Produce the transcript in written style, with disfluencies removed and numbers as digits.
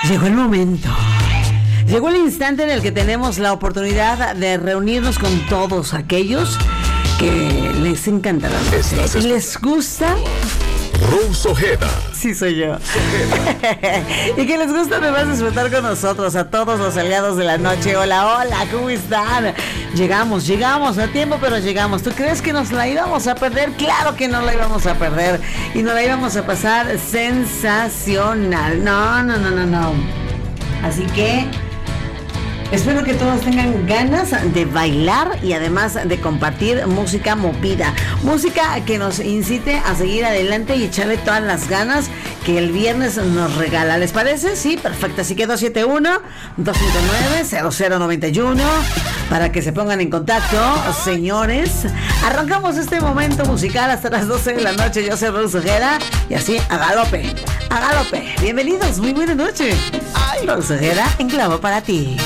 Llegó el momento. Llegó el instante en el que tenemos la oportunidad de reunirnos con todos aquellos que les encanta la noche. ¿Les gusta? Rose Ojeda. Sí, soy yo. Y que les gusta además disfrutar con nosotros, a todos los aliados de la noche. Hola, hola, ¿cómo están? Llegamos a tiempo, pero llegamos. ¿Tú crees que nos la íbamos a perder? Claro que no la íbamos a perder. Y nos la íbamos a pasar sensacional. No. Así que espero que todos tengan ganas de bailar y además de compartir música movida. Música que nos incite a seguir adelante y echarle todas las que el viernes nos regala. ¿Les parece? Sí, perfecto. Así que 271-259-0091 para que se pongan en contacto, señores. Arrancamos este momento musical hasta las 12 de la noche. Yo soy Rose Ojeda y así a galope. Bienvenidos, muy buena noche. Rose Ojeda en clavo para ti.